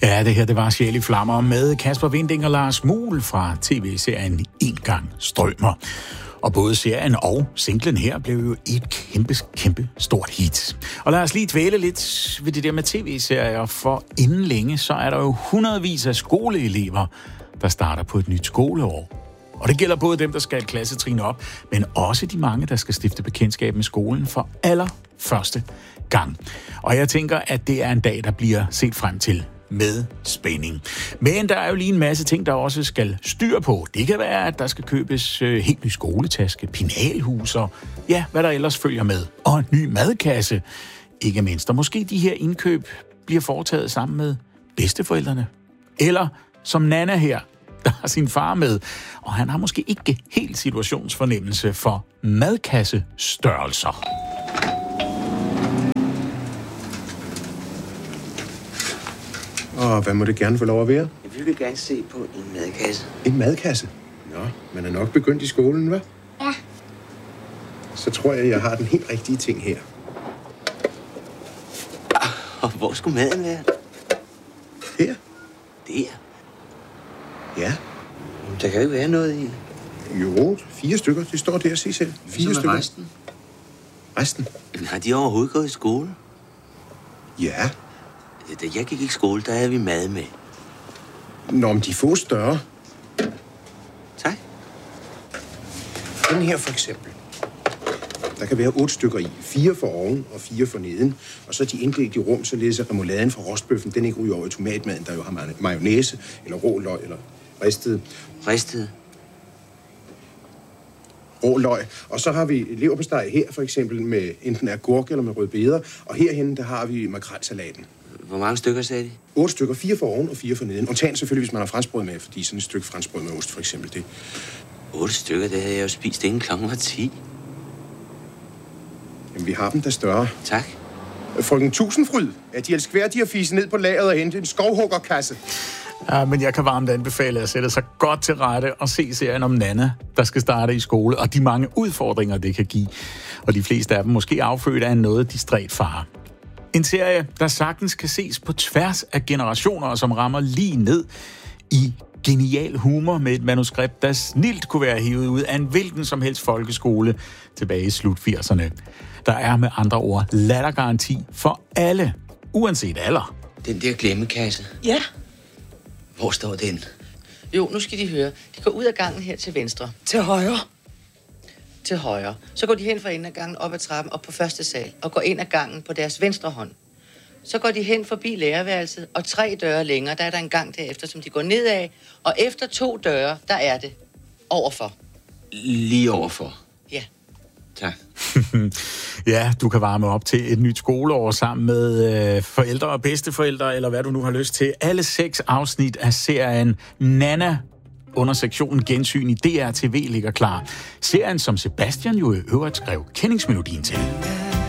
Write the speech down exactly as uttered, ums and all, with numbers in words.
Ja, det her, det var Sjæl i Flammer med Kasper Winding og Lars Muhl fra tv-serien En Gang Strømer. Og både serien og singlen her blev jo et kæmpe, kæmpe stort hit. Og lad os lige dvæle lidt ved det der med tv-serier, for inden længe, så er der jo hundredvis af skoleelever, der starter på et nyt skoleår. Og det gælder både dem, der skal et klassetrin op, men også de mange, der skal stifte bekendtskab med skolen for allerførste gang. Og jeg tænker, at det er en dag, der bliver set frem til med spænding. Men der er jo lige en masse ting, der også skal styr på. Det kan være, at der skal købes øh, helt ny skoletaske, penalhus og ja, hvad der ellers følger med. Og en ny madkasse, ikke mindst. Og måske de her indkøb bliver foretaget sammen med bedsteforældrene. Eller som Nana her, der har sin far med, og han har måske ikke helt situationsfornemmelse for madkassestørrelser. Og hvad må det gerne få lov at være? Jeg vil gerne se på en madkasse. En madkasse? Nå, man er nok begyndt i skolen, hva'? Ja. Så tror jeg, jeg har den helt rigtige ting her. Og hvor skulle maden være? Her? Der? Ja. Der kan jo ikke være noget i. Jo, fire stykker. Det står der, se selv. Fire stykker. Resten? Resten? Har de overhovedet gået i skole? Ja. Da jeg gik i skole, der havde vi mad med. Nå, men de får større. Tak. Den her for eksempel. Der kan være otte stykker i. Fire for oven og fire for neden. Og så er de inddelt i rum, således at remouladen fra rostbøffen, den ikke ryger over i tomatmaden, der jo har mayonnaise, eller rå løg, eller ristet. Ristet? Rå løg. Og så har vi leverpostej her, for eksempel, med enten agurk eller med rødbeder. Og herhenne, der har vi makrelsalaten. Hvor mange stykker sagde de? Otte stykker. Fire for oven og fire for neden. Undtagen selvfølgelig, hvis man har franskbrød med, fordi sådan et stykke franskbrød med ost, for eksempel, det. Otte stykker, det havde jeg jo spist inden klokken var ti. Jamen, vi har dem der større. Tak. Frøken Tusindfryd, er de elskværdige at fise ned på lageret og hente en skovhuggerkasse? Ja, men jeg kan varmt anbefale at sætte sig godt til rette og se serien om Nana, der skal starte i skole, og de mange udfordringer, det kan give. Og de fleste af dem måske affødt af en noget distræt far. En serie, der sagtens kan ses på tværs af generationer, og som rammer lige ned i genial humor med et manuskript, der snilt kunne være hævet ud af en hvilken som helst folkeskole tilbage i slut firserne. Der er med andre ord lattergaranti for alle, uanset alder. Den der glemmekasse. Ja. Hvor står den? Jo, nu skal de høre. De går ud af gangen her til venstre. Til højre. Til højre. Så går de hen fra enden af gangen op ad trappen op på første sal og går ind ad gangen på deres venstre hånd. Så går de hen forbi lærerværelset, og tre døre længere, der er der en gang derefter, som de går nedad. Og efter to døre, der er det overfor. Lige overfor? Ja. Tak. Ja, du kan varme op til et nyt skoleår sammen med øh, forældre og bedsteforældre, eller hvad du nu har lyst til. Alle seks afsnit af serien Nana under sektionen Gensyn i D R T V ligger klar. Serien, som Sebastian jo i øvrigt skrev kendingsmelodien til.